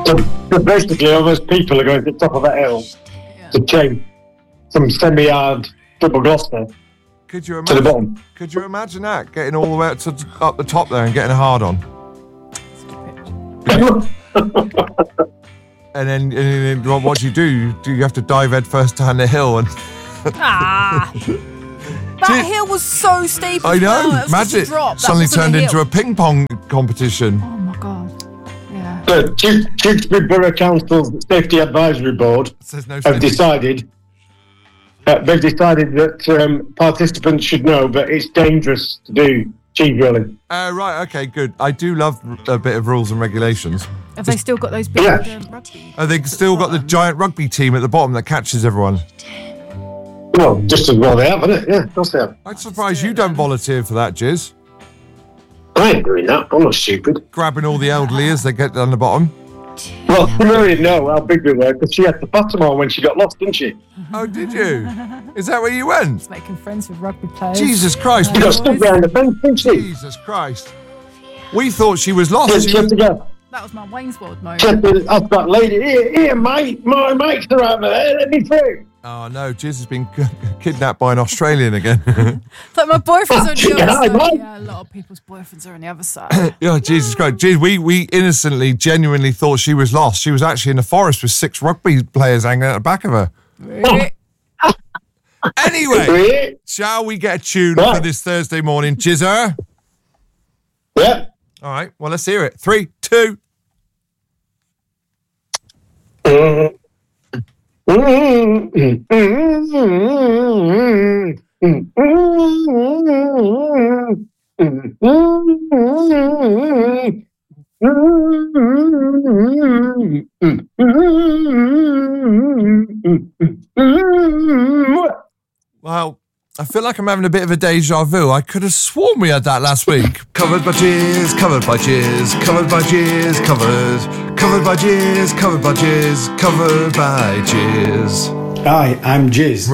So basically, all those people are going to the top of that hill to chase some semi-hard double Gloucester Could you to the imagine? bottom. Could you imagine that getting all the way up the top there and getting a hard on, and then what do? You have to dive head first down the hill and That hill was so steep. I as know, well. It was just a magic drop. That suddenly wasn't turned hill. into a ping pong competition. Oh my god. Yeah. The Tewkesbury Borough Council's Safety Advisory Board Says no have safety. decided that participants should know that it's dangerous to do cheese drilling. Right, okay, good. I do love a bit of rules and regulations. Have they still got those big Yeah. rugby? Oh, they've still got the giant rugby team at the bottom that catches everyone. Well, just as well they have, isn't it? Yeah, of course they have. I'm surprised you don't volunteer for that, Jizz. I ain't doing that. I'm not stupid. Grabbing all the elderly as they get down the bottom. Well, she really know how big we were because she had to pass them all when she got lost, didn't she? Oh, did you? Is that where you went? Just making friends with rugby players. Jesus Christ. She got stuck behind the fence, didn't she? Jesus Christ. We thought she was lost. She had to go. That was my Wayne's World moment. She had to ask that lady, here, mate, my mates are out there, let me through. Oh, no, Jizz has been kidnapped by an Australian again. Like my boyfriend's on the Yeah, other I side. know. Yeah, a lot of people's boyfriends are on the other side. Oh, Jesus Christ. Jizz, we innocently, genuinely thought she was lost. She was actually in the forest with 6 rugby players hanging out the back of her. Anyway, shall we get a tune for this Thursday morning, Jizzer? Yeah. All right, well, let's hear it. 3, 2. Well, I feel like I'm having a bit of a deja vu. I could have sworn we had that last week. Covered by Jizz, covered by Jizz, covered by Jizz, covered by Jizz, covered by Jizz, covered by Jizz. Hi, I'm Jizz.